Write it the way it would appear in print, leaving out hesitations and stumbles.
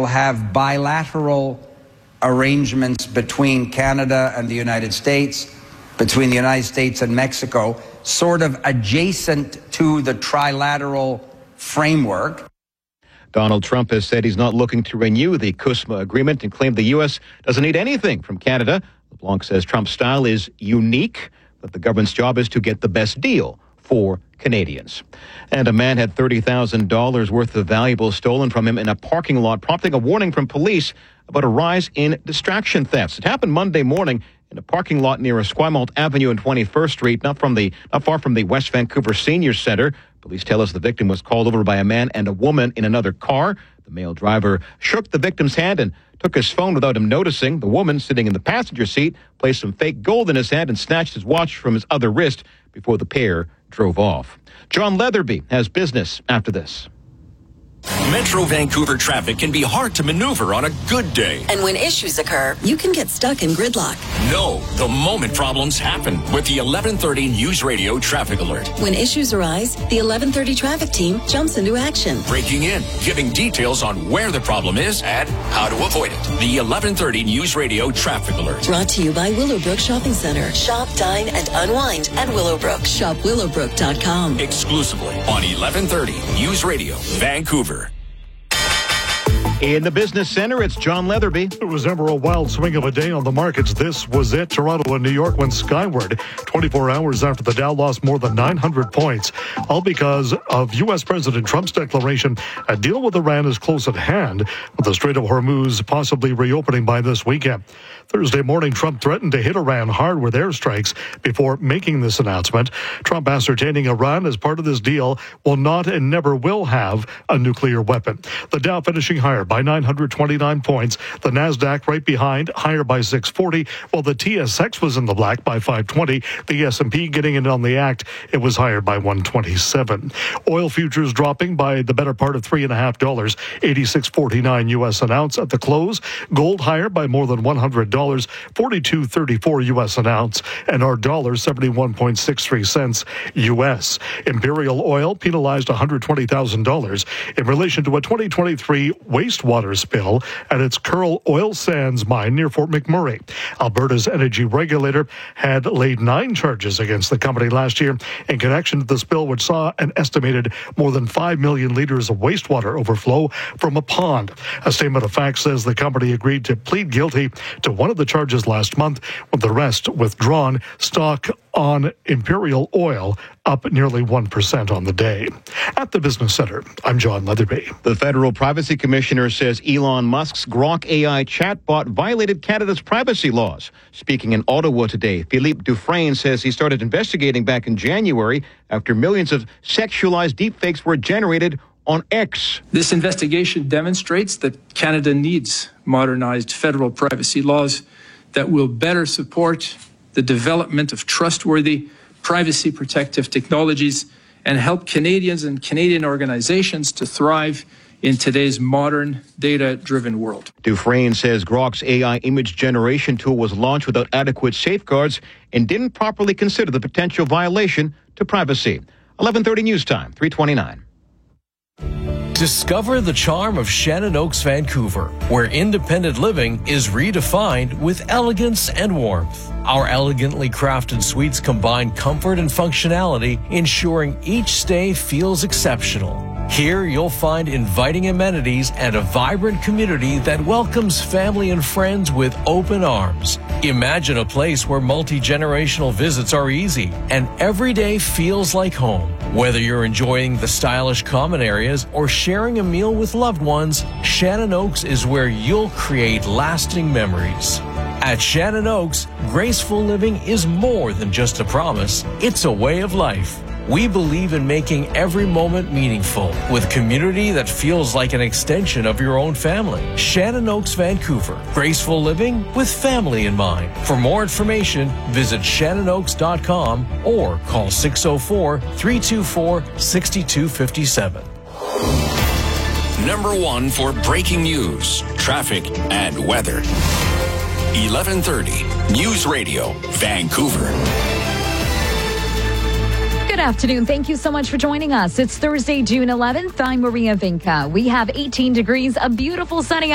will have bilateral arrangements between Canada and the United States, between the United States and Mexico, sort of adjacent to the trilateral framework. Donald Trump has said he's not looking to renew the CUSMA agreement and claimed the U.S. doesn't need anything from Canada. LeBlanc says Trump's style is unique, but the government's job is to get the best deal for Canadians. And a man had $30,000 worth of valuables stolen from him in a parking lot, prompting a warning from police about a rise in distraction thefts. It happened Monday morning in a parking lot near Esquimalt Avenue and 21st Street, not far from the West Vancouver Senior Centre. Police tell us the victim was called over by a man and a woman in another car. The male driver shook the victim's hand and took his phone without him noticing. The woman, sitting in the passenger seat, placed some fake gold in his hand and snatched his watch from his other wrist before the pair drove off. John Leatherby has business after this. Metro Vancouver traffic can be hard to maneuver on a good day. And when issues occur, you can get stuck in gridlock. No, the moment problems happen with the 1130 News Radio Traffic Alert. When issues arise, the 1130 traffic team jumps into action. Breaking in, giving details on where the problem is and how to avoid it. The 1130 News Radio Traffic Alert. Brought to you by Willowbrook Shopping Center. Shop, dine, and unwind at Willowbrook. Shop willowbrook.com. Exclusively on 1130 News Radio Vancouver. In the business center, it's John Leatherby. It was ever a wild swing of a day on the markets. This was it. Toronto and New York went skyward 24 hours after the Dow lost more than 900 points, all because of U.S. President Trump's declaration a deal with Iran is close at hand, with the Strait of Hormuz possibly reopening by this weekend. Thursday morning, Trump threatened to hit Iran hard with airstrikes before making this announcement. Trump ascertaining Iran as part of this deal will not and never will have a nuclear weapon. The Dow finishing higher by 929 points. The NASDAQ right behind, higher by 640, while the TSX was in the black by 520. The S&P getting in on the act, it was higher by 127. Oil futures dropping by the better part of $3.50, 86.49 U.S. an ounce at the close. Gold higher by more than $100, 42.34 U.S. an ounce, and our dollar 71.63 cents U.S. Imperial Oil penalized $120,000 in relation to a 2023 wastewater spill at its Kearl Oil Sands mine near Fort McMurray. Alberta's energy regulator had laid 9 charges against the company last year in connection to the spill, which saw an estimated more than 5 million liters of wastewater overflow from a pond. A statement of facts says the company agreed to plead guilty to one of the charges last month, with the rest withdrawn. Stock on Imperial Oil up nearly 1% on the day. At the Business Center, I'm John Leatherby. The Federal Privacy Commissioner says Elon Musk's Grok AI chatbot violated Canada's privacy laws. Speaking in Ottawa today, Philippe Dufresne says he started investigating back in January after millions of sexualized deepfakes were generated on X. This investigation demonstrates that Canada needs modernized federal privacy laws that will better support the development of trustworthy, privacy-protective technologies and help Canadians and Canadian organizations to thrive in today's modern, data-driven world. Dufresne says Grok's AI image generation tool was launched without adequate safeguards and didn't properly consider the potential violation to privacy. 11:30 News Time, 3:29. Discover the charm of Shannon Oaks, Vancouver, where independent living is redefined with elegance and warmth. Our elegantly crafted suites combine comfort and functionality, ensuring each stay feels exceptional. Here you'll find inviting amenities and a vibrant community that welcomes family and friends with open arms. Imagine a place where multi-generational visits are easy and every day feels like home. Whether you're enjoying the stylish common areas or sharing a meal with loved ones, Shannon Oaks is where you'll create lasting memories. At Shannon Oaks, graceful living is more than just a promise, it's a way of life. We believe in making every moment meaningful with community that feels like an extension of your own family. Shannon Oaks, Vancouver. Graceful living with family in mind. For more information, visit shannonOaks.com or call 604-324-6257. Number 1 for breaking news, traffic, and weather. 1130 News Radio, Vancouver. Good afternoon. Thank you so much for joining us. It's Thursday, June 11th. I'm Maria Vinca. We have 18 degrees, a beautiful sunny